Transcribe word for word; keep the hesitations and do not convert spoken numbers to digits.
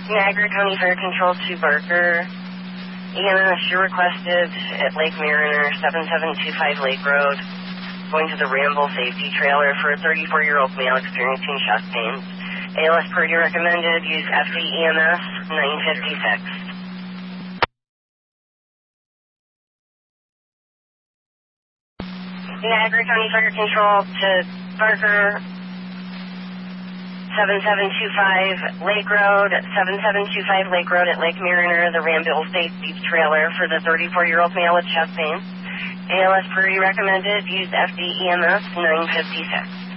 Niagara County Fire Control to Barker. E M S, you're requested at Lake Mariner, seven seven two five Lake Road, going to the Ramble Safety Trailer for a thirty-four-year-old male experiencing chest pains. A L S Purdy recommended, use F D E M S nine fifty-six. Niagara County Fire Control to Barker, seven seven two five Lake Road, seven seven two five Lake Road at Lake Mariner, the Ramble Safety Trailer for the thirty-four-year-old male with chest pain. A L S Purdy recommended, use F D E M S nine fifty-six.